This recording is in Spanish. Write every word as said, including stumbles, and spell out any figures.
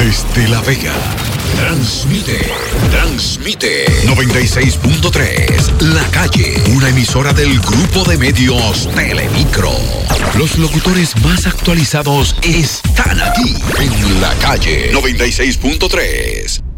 Desde La Vega, transmite, transmite noventa y seis punto tres, La Calle, una emisora del grupo de medios Telemicro. Los locutores más actualizados están aquí en La Calle noventa y seis punto tres.